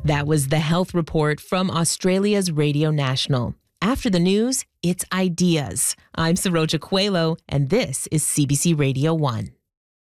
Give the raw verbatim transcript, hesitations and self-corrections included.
That was the health report from Australia's Radio National. After the news, it's ideas. I'm Saroja Coelho, and this is C B C Radio one.